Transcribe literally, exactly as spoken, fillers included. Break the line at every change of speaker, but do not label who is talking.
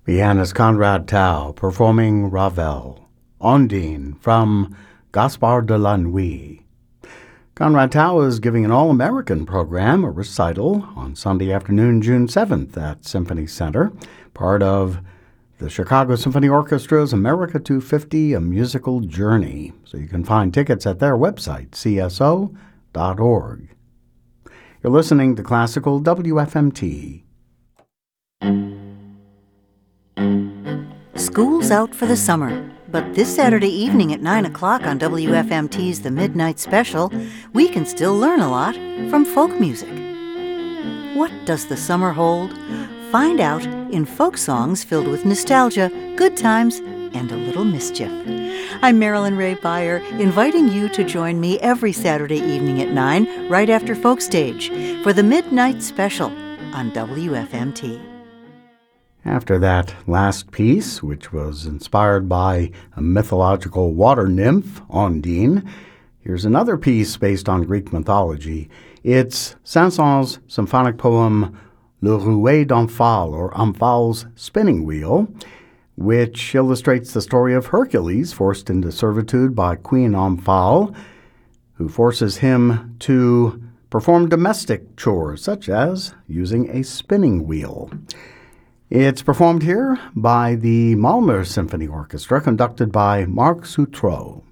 Pianist Conrad Tao performing Ravel, Ondine from Gaspard de la Nuit. Conrad Tao is giving an all-American program, a recital, on Sunday afternoon, June seventh at Symphony Center, part of the Chicago Symphony Orchestra's America two fifty, A Musical Journey. So you can find tickets at their website, c s o dot org. You're listening to Classical W F M T.
School's out for the summer, but this Saturday evening at nine o'clock on W F M T's The Midnight Special, we can still learn a lot from folk music. What does the summer hold? Find out in folk songs filled with nostalgia, good times, and a little mischief. I'm Marilyn Ray Beyer, inviting you to join me every Saturday evening at nine, right after Folk Stage, for The Midnight Special on W F M T.
After that last piece, which was inspired by a mythological water nymph, Ondine, here's another piece based on Greek mythology. It's Saint-Saëns' symphonic poem Le Rouet d'Omphale, or Omphal's Spinning Wheel, which illustrates the story of Hercules forced into servitude by Queen Omphale, who forces him to perform domestic chores, such as using a spinning wheel. It's performed here by the Malmö Symphony Orchestra, conducted by Marc Sutro.